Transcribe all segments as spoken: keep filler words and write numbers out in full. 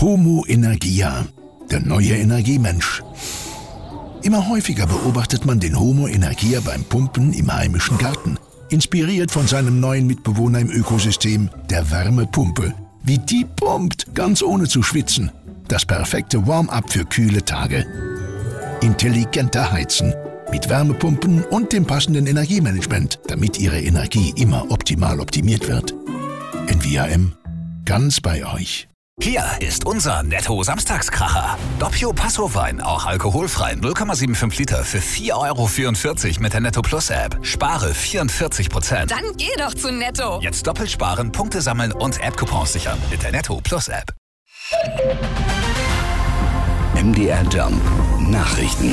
Homo Energia, der neue Energiemensch. Immer häufiger beobachtet man den Homo Energia beim Pumpen im heimischen Garten, inspiriert von seinem neuen Mitbewohner im Ökosystem, der Wärmepumpe. Wie die pumpt, ganz ohne zu schwitzen. Das perfekte Warm-up für kühle Tage. Intelligenter Heizen mit Wärmepumpen und dem passenden Energiemanagement, damit Ihre Energie immer optimal optimiert wird. N V A M, ganz bei euch. Hier ist unser Netto-Samstagskracher. Doppio Passo-Wein, auch alkoholfrei, null Komma fünfundsiebzig Liter für vier Euro vierundvierzig mit der Netto Plus App. Spare vierundvierzig Prozent. Dann geh doch zu Netto. Jetzt doppelt sparen, Punkte sammeln und App-Coupons sichern mit der Netto Plus App. M D R Jump Nachrichten.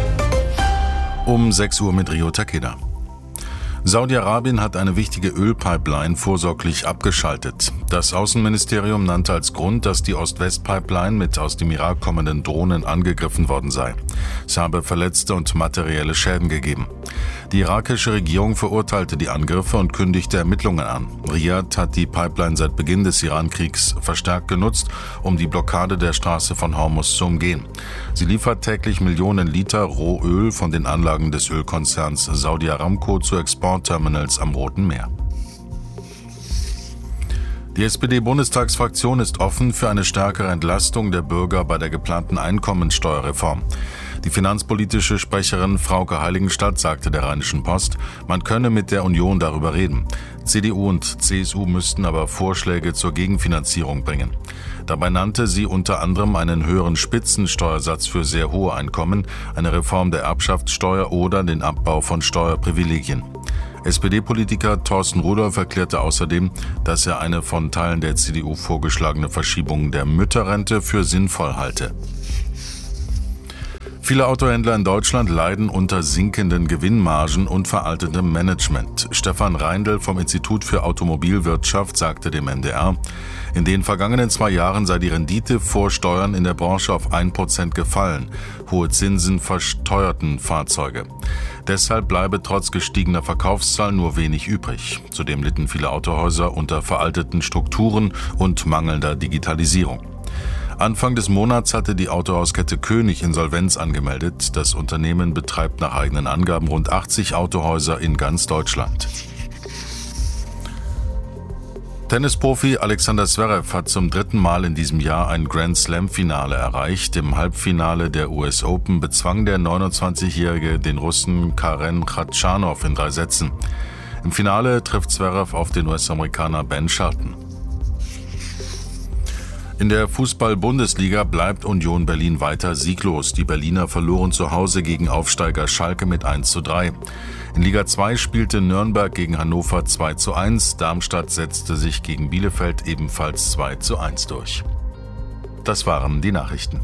Um sechs Uhr mit Rio Takeda. Saudi-Arabien hat eine wichtige Ölpipeline vorsorglich abgeschaltet. Das Außenministerium nannte als Grund, dass die Ost-West-Pipeline mit aus dem Irak kommenden Drohnen angegriffen worden sei. Es habe Verletzte und materielle Schäden gegeben. Die irakische Regierung verurteilte die Angriffe und kündigte Ermittlungen an. Riad hat die Pipeline seit Beginn des Iran-Kriegs verstärkt genutzt, um die Blockade der Straße von Hormuz zu umgehen. Sie liefert täglich Millionen Liter Rohöl von den Anlagen des Ölkonzerns Saudi Aramco zu Exportterminals am Roten Meer. Die S P D-Bundestagsfraktion ist offen für eine stärkere Entlastung der Bürger bei der geplanten Einkommensteuerreform. Die finanzpolitische Sprecherin Frauke Heiligenstadt sagte der Rheinischen Post, man könne mit der Union darüber reden. C D U und C S U müssten aber Vorschläge zur Gegenfinanzierung bringen. Dabei nannte sie unter anderem einen höheren Spitzensteuersatz für sehr hohe Einkommen, eine Reform der Erbschaftssteuer oder den Abbau von Steuerprivilegien. S P D-Politiker Thorsten Rudolph erklärte außerdem, dass er eine von Teilen der C D U vorgeschlagene Verschiebung der Mütterrente für sinnvoll halte. Viele Autohändler in Deutschland leiden unter sinkenden Gewinnmargen und veraltetem Management. Stefan Reindl vom Institut für Automobilwirtschaft sagte dem M D R, in den vergangenen zwei Jahren sei die Rendite vor Steuern in der Branche auf ein Prozent gefallen. Hohe Zinsen versteuerten Fahrzeuge. Deshalb bleibe trotz gestiegener Verkaufszahlen nur wenig übrig. Zudem litten viele Autohäuser unter veralteten Strukturen und mangelnder Digitalisierung. Anfang des Monats hatte die Autohauskette König Insolvenz angemeldet. Das Unternehmen betreibt nach eigenen Angaben rund achtzig Autohäuser in ganz Deutschland. Tennisprofi Alexander Zverev hat zum dritten Mal in diesem Jahr ein Grand-Slam-Finale erreicht. Im Halbfinale der U S Open bezwang der neunundzwanzigjährige den Russen Karen Khachanov in drei Sätzen. Im Finale trifft Zverev auf den U S-Amerikaner Ben Shelton. In der Fußball-Bundesliga bleibt Union Berlin weiter sieglos. Die Berliner verloren zu Hause gegen Aufsteiger Schalke mit eins zu drei. In Liga zwei spielte Nürnberg gegen Hannover zwei zu eins. Darmstadt setzte sich gegen Bielefeld ebenfalls zwei zu eins durch. Das waren die Nachrichten.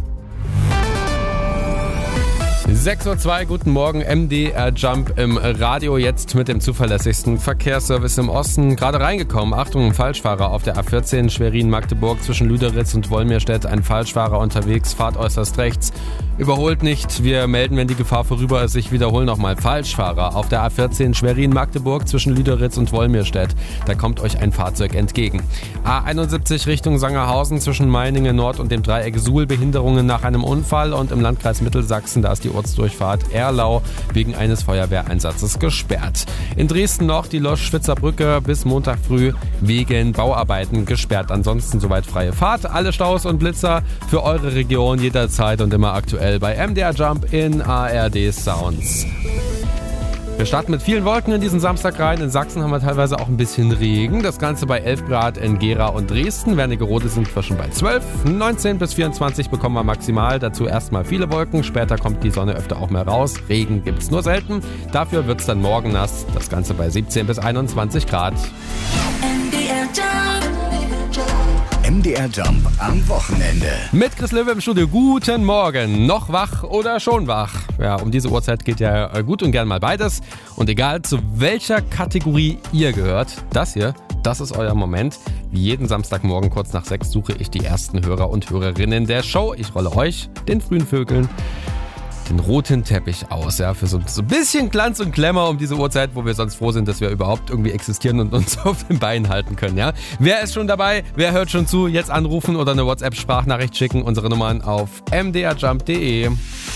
sechs Uhr zwei, guten Morgen, M D R Jump im Radio, jetzt mit dem zuverlässigsten Verkehrsservice im Osten. Gerade reingekommen, Achtung, Falschfahrer auf der A vierzehn Schwerin-Magdeburg zwischen Lüderitz und Wolmirstedt. Ein Falschfahrer unterwegs, fahrt äußerst rechts. Überholt nicht, wir melden, wenn die Gefahr vorüber ist. Ich wiederhole nochmal, Falschfahrer auf der A vierzehn Schwerin-Magdeburg zwischen Lüderitz und Wolmirstedt. Da kommt euch ein Fahrzeug entgegen. A einundsiebzig Richtung Sangerhausen zwischen Meiningen Nord und dem Dreieck Suhl, Behinderungen nach einem Unfall, und im Landkreis Mittelsachsen, da ist die Ortsdurchfahrt Erlau wegen eines Feuerwehreinsatzes gesperrt. In Dresden noch die Losch-Schwitzer Brücke bis Montag früh wegen Bauarbeiten gesperrt. Ansonsten soweit freie Fahrt. Alle Staus und Blitzer für eure Region jederzeit und immer aktuell bei M D R Jump in A R D Sounds. Wir starten mit vielen Wolken in diesen Samstag rein. In Sachsen haben wir teilweise auch ein bisschen Regen. Das Ganze bei elf Grad in Gera und Dresden. Wernigerode sind wir schon bei zwölf. neunzehn bis vierundzwanzig bekommen wir maximal. Dazu erstmal viele Wolken. Später kommt die Sonne öfter auch mehr raus. Regen gibt's nur selten. Dafür wird's dann morgen nass. Das Ganze bei siebzehn bis einundzwanzig Grad. M D R Jump. M D R Jump am Wochenende. Mit Chris Löwe im Studio. Guten Morgen. Noch wach oder schon wach? Ja, um diese Uhrzeit geht ja gut und gern mal beides. Und egal zu welcher Kategorie ihr gehört, das hier, das ist euer Moment. Wie jeden Samstagmorgen kurz nach sechs suche ich die ersten Hörer und Hörerinnen der Show. Ich rolle euch, den frühen Vögeln, den roten Teppich aus, ja, für so, so ein bisschen Glanz und Glamour um diese Uhrzeit, wo wir sonst froh sind, dass wir überhaupt irgendwie existieren und uns auf den Beinen halten können, ja. Wer ist schon dabei? Wer hört schon zu? Jetzt anrufen oder eine WhatsApp-Sprachnachricht schicken. Unsere Nummern auf m d r jump punkt d e.